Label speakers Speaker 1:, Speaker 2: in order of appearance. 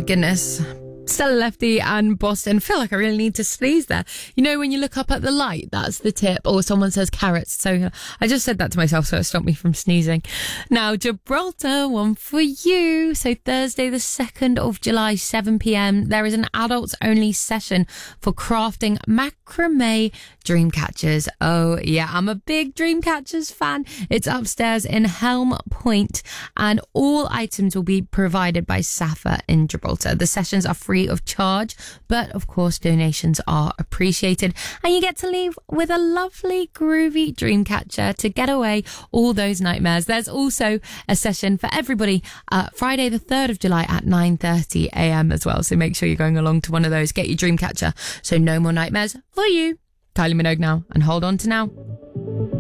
Speaker 1: goodness. Stella Lefty and Boston. I feel like I really need to sneeze there. You know, when you look up at the light, that's the tip. Or someone says carrots. So I just said that to myself, so it stopped me from sneezing. Now, Gibraltar, one for you. So Thursday, the 2nd of July, 7 p.m, there is an adults only session for crafting macrame dream catchers. Oh yeah, I'm a big dream catchers fan. It's upstairs in Helm Point, and all items will be provided by Safa in Gibraltar. The sessions are free of charge, but of course donations are appreciated, and you get to leave with a lovely groovy dream catcher to get away all those nightmares. There's also a session for everybody Friday the 3rd of July at 9:30 a.m. as well, so make sure you're going along to one of those. Get your dream catcher so no more nightmares for you. Kylie Minogue now, and hold on to now.